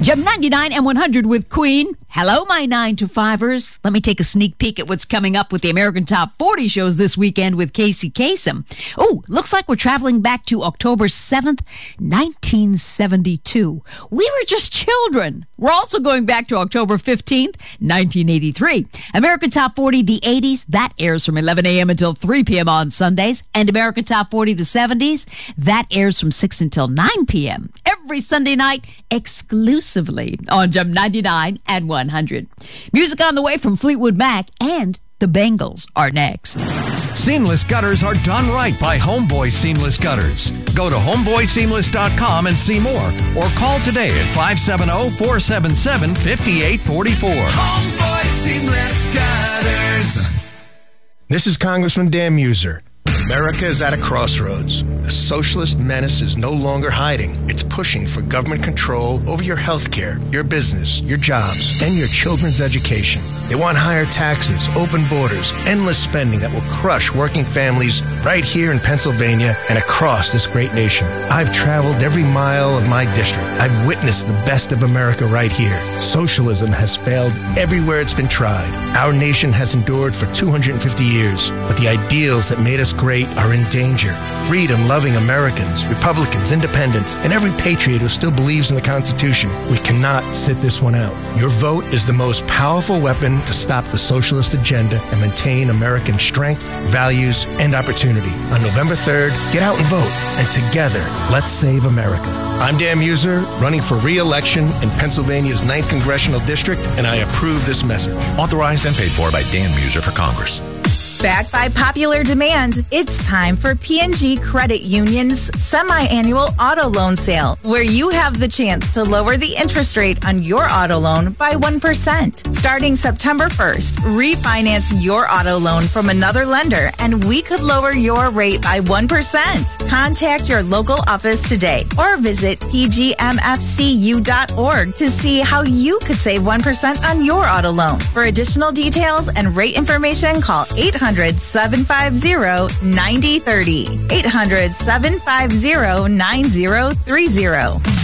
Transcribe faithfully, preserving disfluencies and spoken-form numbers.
Gem ninety-nine and one hundred with Queen. Hello, my nine to fivers. Let me take a sneak peek at what's coming up with the American Top forty shows this weekend with Casey Kasem. Oh, looks like we're traveling back to October seventh, nineteen seventy-two. We were just children. We're also going back to October fifteenth, nineteen eighty-three. American Top forty, the eighties, that airs from eleven a.m. until three p.m. on Sundays. And American Top forty, the seventies, that airs from six until nine p.m. every Sunday night, exclusively on Gem ninety-nine and one hundred. Music on the way from Fleetwood Mac, and the Bengals are next. Seamless gutters are done right by Homeboy Seamless Gutters. Go to homeboy seamless dot com and see more, or call today at five seven zero, four seven seven, five eight four four. Homeboy Seamless Gutters. This is Congressman Dan Muser. America is at a crossroads. The socialist menace is no longer hiding. It's pushing for government control over your health care, your business, your jobs, and your children's education. They want higher taxes, open borders, endless spending that will crush working families right here in Pennsylvania and across this great nation. I've traveled every mile of my district. I've witnessed the best of America right here. Socialism has failed everywhere it's been tried. Our nation has endured for two hundred fifty years, but the ideals that made us great are in danger. Freedom-loving Americans, Republicans, independents, and every patriot who still believes in the Constitution. We cannot sit this one out. Your vote is the most powerful weapon to stop the socialist agenda and maintain American strength, values, and opportunity. On November third, get out and vote, and together, let's save America. I'm Dan Muser, running for re-election in Pennsylvania's ninth Congressional District, and I approve this message. Authorized and paid for by Dan Muser for Congress. Backed by popular demand, it's time for P and G Credit Union's semi-annual auto loan sale, where you have the chance to lower the interest rate on your auto loan by one percent. Starting September first, refinance your auto loan from another lender, and we could lower your rate by one percent. Contact your local office today or visit p g m f c u dot org to see how you could save one percent on your auto loan. For additional details and rate information, call eight hundred, seven five zero, nine zero three zero. eight hundred, seven five zero, nine zero three zero.